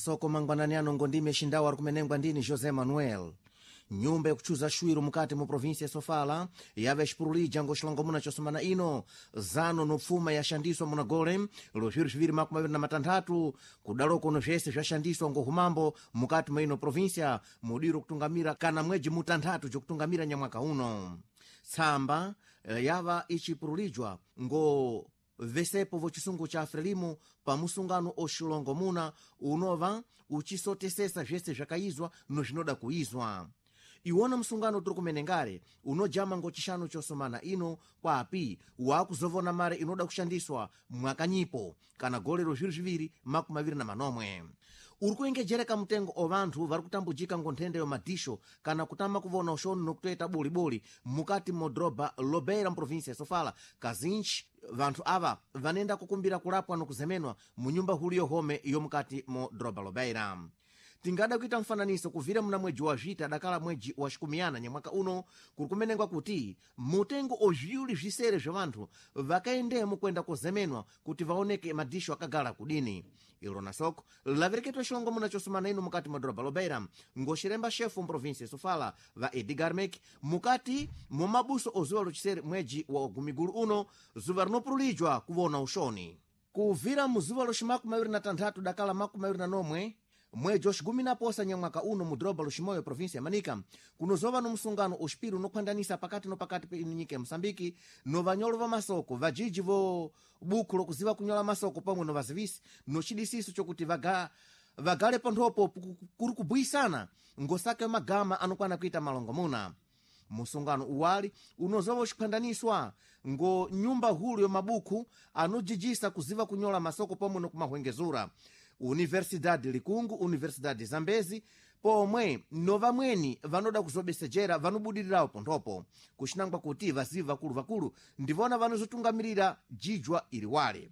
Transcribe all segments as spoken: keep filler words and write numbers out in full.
masoko mangwanani ano ngondime xindawu ari kumenengwa ndini José Manuel. Nyumba yakuchuza xwiro mukati mu província ya Sofala yava xipurulija ngoxilongo muna chosumana ino zano nopfuma yaxandiswa munagole lozviro xiviri makumi maviri na matanthatu kudaloko no vyese vyaxandiswa ngohumambo mukati mwa ino província mudiro kutungamira kana mweji mutanthatu jokutungamira nyamwaka uno. Tsamba yava icipurulijwa ngo vesepo vo chisungu cha Frelimo pa musungano oxilongo muna unova ucisotesesa vyese vyakayizwa no zvinoda kuyizwa. Iwona msungano turi kumenengare unojama ngochishanu chosomana ino kwa api wakuzovona mare inoda kushandiswa mwakanyipo kana golero zviru zviviri makumi maviri na manomwe. Uri kuengejereka mutengo o vanthu vari kutambujika ngonthende yo madisho kana kutama kuvona uxoni nokutoeta boliboli mukati modroba Lobeira mprovinsia ya Sofala kazinji vanthu ava vanenda kukumbira kulapwa nokuzemenwa mu nyumba huli yohome yomukati mo droba Lobeira. Tingada kuita mfananiso kuvira muna mweji wa vita dakala mweji wa xikumiyana nyamwaka uno kuri kumenengwa kuti mutengo ovyuli visere vya vanthu vakaendemo kwenda kuzemenwa kuti vaoneke madisho akagala kudini. Ilo na soko lavereketwa xilongo muna chosumana ino mukati mwa droba Lobeira ngoxiremba xefu mprovinsia ya Sofala va Edgar Mek mukati mu mabuso ozuwa luchisere mweji wa gumigulu uno zuva rinopurulijwa kuvona uxoni. Kuvira muzuva loximakumi maviri na tanthatu dakala makumi maviri na nomwe mweji oxigumi na posa nyamwaka uno mu droba Luximoyo província ya Manica kunozova no msungano oxipiro nokuhandanisa pakati no pakati pa nyika ya Moçambique no vanyolo va masoko vajiji vo buku lokuziva kunyola masoko pamwe no vazivisi no cidisiso cokuti vaga vagale panthopo kuri kubuyisana ngosaka magama anokwana kuita malongo muna. Musungano uwali unozova uxiphandaniswa ngo nyumba hulu yo mabuku anojijisa kuziva kunyola masoko pamwe no kumahwengezura Universidade Likungu, Universidade Zambezi, pomwe no vamweni vanoda kuzobesejera vanobudirawo ponthopo kuxinangwa kuti vaziva vakulu vakulu ndivona vanozotungamirira jijwa iliwale.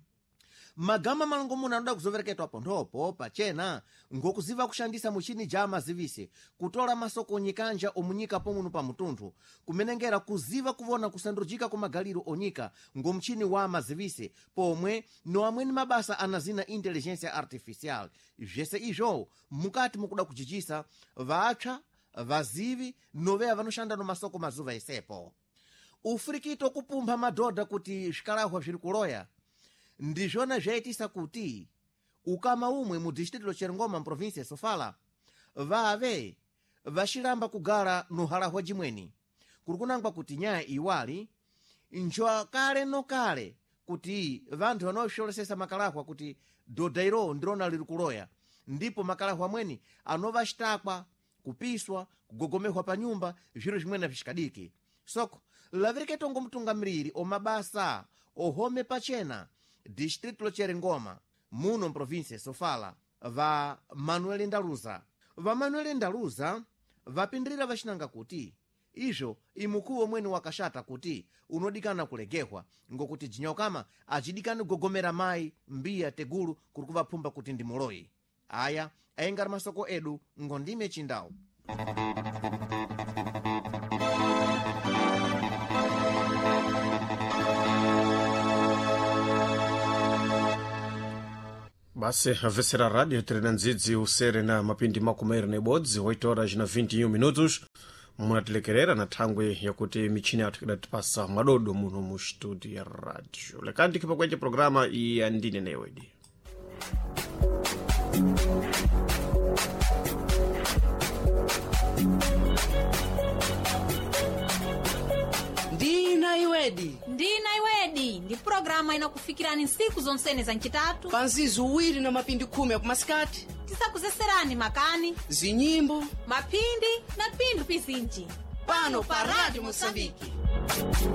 Magama malongo muna anoda kuzovereketwa ponthopo pachena ngokuziva kushandisa muchini ja mazivise kutola masoko onyikanja omunyika pomuno pa mutunthu kumenengera kuziva kuvona kusandujika kwa magaliro onyika ngo mchini wa mazivise pomwe no amweni mabasa anazina inteligencia artificial. Vyese izvo mukati mukuda kuchichisa vaapsa vazivi noveya vanoshanda no masoko mazuva esepo. Ufurikito kupumpha madhodha kuti zvikalahwa zviri kuloya ndizvona zvaitisa kuti ukama umwe mu distrito loCheringoma mprovinsia ya Sofala vave vaxilamba kugala no halahwa jimweni kuri kunangwa kuti nyaya iwali njo kale no kale kuti vanthu vanoxolesesa makalahwa kuti dhodha ilo ndirona liri kuloya ndipo makalahwa amweni anova xitakwa kupiswa kugogomehwa pa nyumba zviro zvimwene vixikadiki. Soko lavereketo ngomutungamiriri omabasa ohome pachena distrito loCheringoma muno mprovinsia ya Sofala va Manuel Ndaluza. Va Manuel Ndaluza vapindirira vaxinanga kuti izvo imukuwo mweni wakaxata kuti unodikana kulegehwa ngokuti jinyokama acidikani kugogomera mayi mbiya tegulu kuri kuvaphumba kuti ndi muloyi. Aya ayengari masoko edu ngondime Chindawu. Basi avesera radio trena ndzidzi usere na mapindi makumeri na ibodzi oito horas na vinte e um minutos munatilekerera na thangwe yakuti michini yathu idatipasa madodo muno mu studio ya radio lekandi kipa kwenye programa ya ndine newedi. Ndina iwedi Ndina iwedi ndi programa inakufikirani nsiku zonsene za ncitatu panzizi uwiri na mapindi khumi ya kumasikati tisakuzeserani makani zinyimbo mapindi na pindu pizinji pano pa Radio Moçambique.